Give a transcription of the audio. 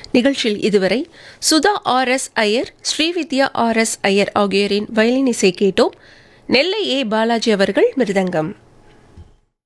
நிகழ்ச்சியில் இதுவரை Sudha RS. Iyer, Srividya RS. Iyer ஆகியோரின் வயலின் இசை கேட்டோம். நெல்லை ஏ. பாலாஜி அவர்கள் மிருதங்கம்.